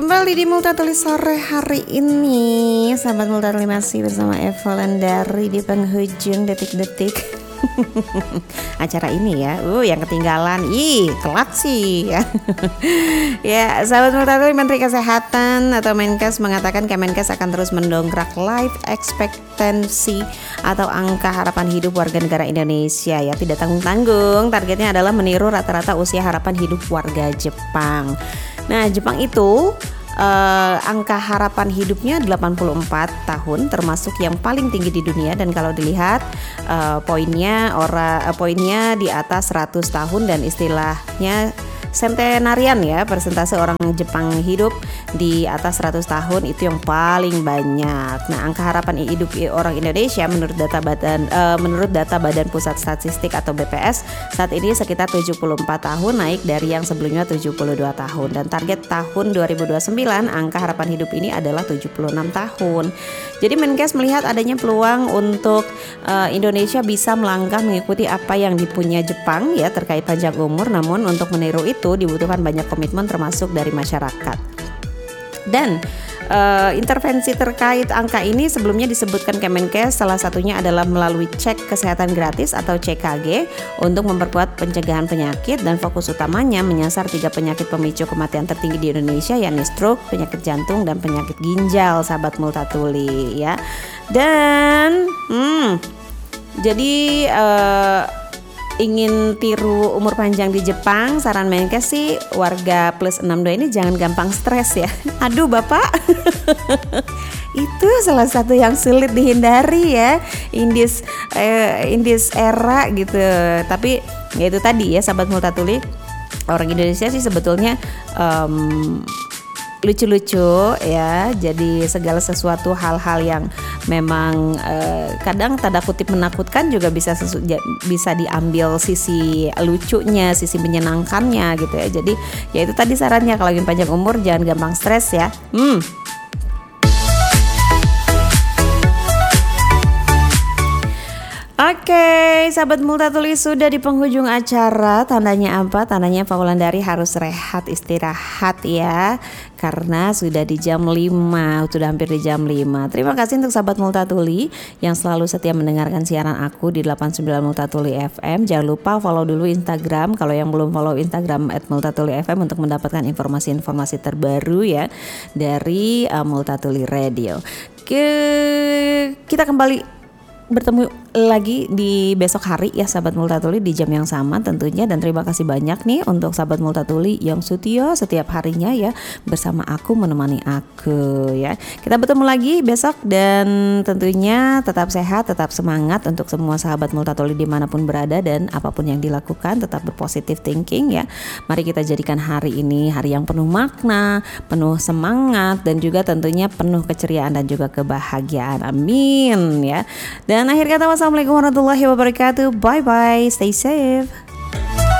Kembali di Multatuli sore hari ini, sahabat Multatuli masih bersama Evelyn dari di penghujung detik-detik acara ini ya. Yang ketinggalan, telat sih ya. Ya, sahabat Multatuli, Menteri Kesehatan atau Menkes mengatakan Kemenkes akan terus mendongkrak life expectancy atau angka harapan hidup warga negara Indonesia ya, tidak tanggung-tanggung. Targetnya adalah meniru rata-rata usia harapan hidup warga Jepang. Nah, Jepang itu angka harapan hidupnya 84 tahun, termasuk yang paling tinggi di dunia. Dan kalau dilihat poinnya di atas 100 tahun, dan istilahnya centenarian ya, persentase orang Jepang hidup di atas 100 tahun itu yang paling banyak. Nah, angka harapan hidup orang Indonesia menurut data Badan Pusat Statistik atau BPS saat ini sekitar 74 tahun, naik dari yang sebelumnya 72 tahun. Dan target tahun 2029 angka harapan hidup ini adalah 76 tahun. Jadi Menkes melihat adanya peluang untuk Indonesia bisa melangkah mengikuti apa yang dipunya Jepang ya terkait panjang umur. Namun untuk meniru itu dibutuhkan banyak komitmen termasuk dari masyarakat. Dan intervensi terkait angka ini sebelumnya disebutkan Kemenkes, salah satunya adalah melalui cek kesehatan gratis atau CKG untuk memperkuat pencegahan penyakit, dan fokus utamanya menyasar 3 penyakit pemicu kematian tertinggi di Indonesia, yakni stroke, penyakit jantung, dan penyakit ginjal, sahabat Multatuli ya. Dan jadi ingin tiru umur panjang di Jepang, saran Menkes sih warga plus 62 ini jangan gampang stres ya. Aduh Bapak, itu salah satu yang sulit dihindari ya in this era gitu. Tapi ya itu tadi ya, sahabat Multatuli, orang Indonesia sih sebetulnya lucu-lucu ya. Jadi segala sesuatu hal-hal yang memang kadang tanda kutip menakutkan juga bisa diambil sisi lucunya, sisi menyenangkannya gitu ya. Jadi ya itu tadi sarannya, kalau ingin panjang umur jangan gampang stres ya. Oke, sahabat Multatuli, sudah di penghujung acara. Tandanya apa? Tandanya Pak Wulandari harus rehat, istirahat ya, karena sudah di jam 5, sudah hampir di jam 5. Terima kasih untuk sahabat Multatuli yang selalu setia mendengarkan siaran aku di 89 Multatuli FM. Jangan lupa follow dulu Instagram, kalau yang belum follow Instagram @multatuli_fm untuk mendapatkan informasi-informasi terbaru ya dari Multatuli Radio. Kita kembali bertemu lagi di besok hari ya, sahabat Multatuli, di jam yang sama tentunya. Dan terima kasih banyak nih untuk sahabat Multatuli yang setia setiap harinya ya bersama aku, menemani aku ya. Kita bertemu lagi besok, dan tentunya tetap sehat, tetap semangat untuk semua sahabat Multatuli dimanapun berada, dan apapun yang dilakukan tetap berpositif thinking ya. Mari kita jadikan hari ini hari yang penuh makna, penuh semangat, dan juga tentunya penuh keceriaan dan juga kebahagiaan. Amin ya. Dan akhir kata, wassalamualaikum warahmatullahi wabarakatuh. Bye bye, stay safe.